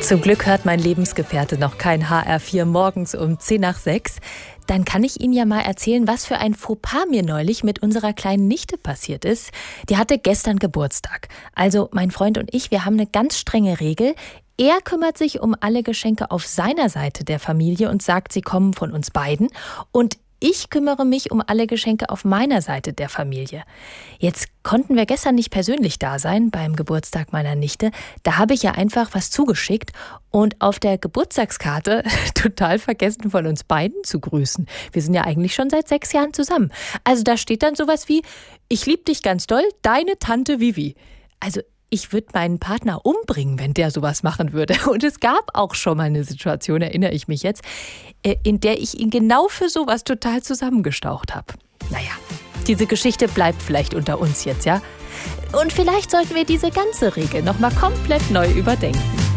Zum Glück hört mein Lebensgefährte noch kein HR4 morgens um 5:50. Dann kann ich Ihnen ja mal erzählen, was für ein Fauxpas mir neulich mit unserer kleinen Nichte passiert ist. Die hatte gestern Geburtstag. Also mein Freund und ich, wir haben eine ganz strenge Regel. Er kümmert sich um alle Geschenke auf seiner Seite der Familie und sagt, sie kommen von uns beiden. Und ich kümmere mich um alle Geschenke auf meiner Seite der Familie. Jetzt konnten wir gestern nicht persönlich da sein beim Geburtstag meiner Nichte. Da habe ich ja einfach was zugeschickt und auf der Geburtstagskarte total vergessen, von uns beiden zu grüßen. Wir sind ja eigentlich schon seit 6 Jahren zusammen. Also da steht dann sowas wie: Ich lieb dich ganz doll, deine Tante Vivi. Also ich würde meinen Partner umbringen, wenn der sowas machen würde. Und es gab auch schon mal eine Situation, erinnere ich mich jetzt, in der ich ihn genau für sowas total zusammengestaucht habe. Naja, diese Geschichte bleibt vielleicht unter uns jetzt, ja? Und vielleicht sollten wir diese ganze Regel nochmal komplett neu überdenken.